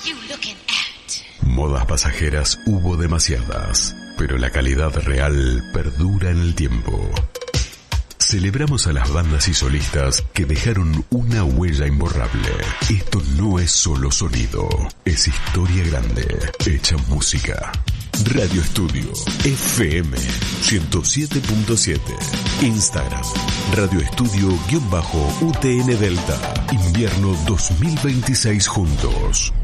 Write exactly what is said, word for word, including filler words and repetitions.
you looking at? Modas pasajeras hubo demasiadas, pero la calidad real perdura en el tiempo. Celebramos a las bandas y solistas que dejaron una huella imborrable. Esto no es solo sonido, es historia grande, hecha música. Radio Estudio F M ciento siete punto siete. Instagram Radio Estudio-U T N Delta. Invierno dos mil veintiséis juntos.